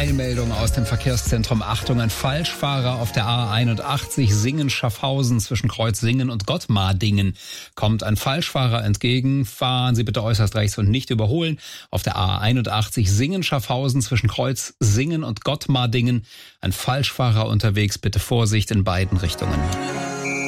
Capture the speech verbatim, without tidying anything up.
Eilmeldung aus dem Verkehrszentrum. Achtung, ein Falschfahrer auf der A einundachtzig Singen-Schaffhausen zwischen Kreuz Singen und Gottmardingen. Kommt ein Falschfahrer entgegen, fahren Sie bitte äußerst rechts und nicht überholen. Auf der A einundachtzig Singen-Schaffhausen zwischen Kreuz Singen und Gottmardingen. Ein Falschfahrer unterwegs, bitte Vorsicht in beiden Richtungen.